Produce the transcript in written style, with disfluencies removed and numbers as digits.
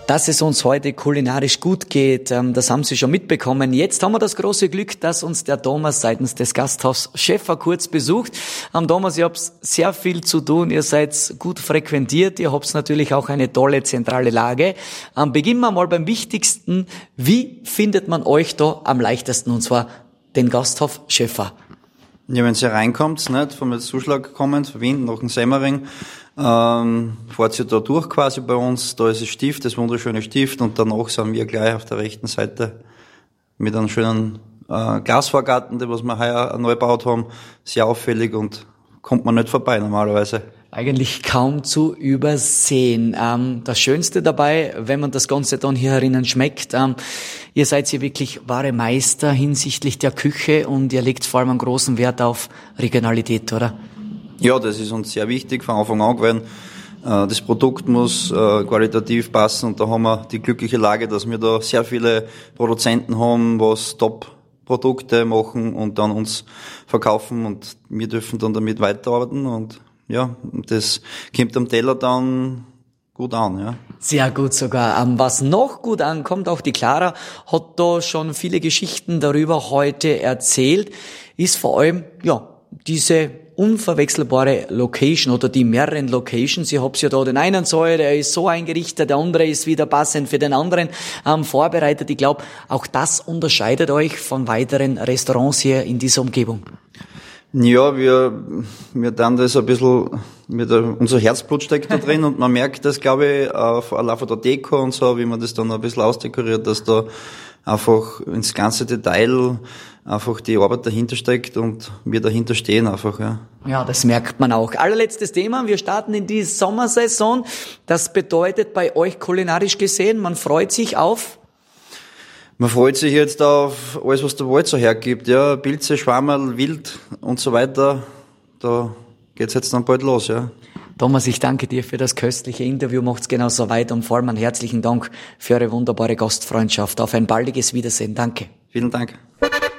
Dass es uns heute kulinarisch gut geht, das haben Sie schon mitbekommen. Jetzt haben wir das große Glück, dass uns der Thomas seitens des Gasthaus Schäffer kurz besucht. Thomas, ihr habt sehr viel zu tun, ihr seid gut frequentiert, ihr habt natürlich auch eine tolle zentrale Lage. Beginnen wir mal beim Wichtigsten. Wie findet man euch da am leichtesten, und zwar den Gasthof Schäffer? Ja, wenn ihr reinkommt, nicht, vom Zuschlag kommend, von Wien nach dem Semmering, fahrt ihr da durch quasi bei uns, da ist das Stift, das wunderschöne Stift, und danach sind wir gleich auf der rechten Seite mit einem schönen Glasvorgarten, den was wir heuer neu gebaut haben, sehr auffällig und kommt man nicht vorbei normalerweise. Eigentlich kaum zu übersehen. Das Schönste dabei, wenn man das Ganze dann hier herinnen schmeckt, ihr seid hier wirklich wahre Meister hinsichtlich der Küche und ihr legt vor allem einen großen Wert auf Regionalität, oder? Ja, das ist uns sehr wichtig von Anfang an gewesen. Das Produkt muss qualitativ passen, und da haben wir die glückliche Lage, dass wir da sehr viele Produzenten haben, was Top-Produkte machen und dann uns verkaufen, und wir dürfen dann damit weiterarbeiten, und ja, das kommt am Teller dann gut an, ja. Sehr gut sogar. Was noch gut ankommt, auch die Clara hat da schon viele Geschichten darüber heute erzählt, ist vor allem, ja, diese unverwechselbare Location oder die mehreren Locations. Ihr habt ja da den einen Saal, der ist so eingerichtet, der andere ist wieder passend für den anderen vorbereitet. Ich glaube, auch das unterscheidet euch von weiteren Restaurants hier in dieser Umgebung. Ja, wir dann das ein bisschen, unser Herzblut steckt da drin, und man merkt das, glaube ich, allein von der Deko und so, wie man das dann ein bisschen ausdekoriert, dass da einfach ins ganze Detail einfach die Arbeit dahinter steckt und wir dahinter stehen einfach, ja. Ja, das merkt man auch. Allerletztes Thema, wir starten in die Sommersaison. Das bedeutet bei euch kulinarisch gesehen, man freut sich auf? Man freut sich jetzt auf alles, was der Wald so hergibt, ja. Pilze, Schwammerl, Wild und so weiter. Da geht's jetzt dann bald los, ja. Thomas, ich danke dir für das köstliche Interview, macht's genauso weiter, und vor allem einen herzlichen Dank für eure wunderbare Gastfreundschaft. Auf ein baldiges Wiedersehen. Danke. Vielen Dank.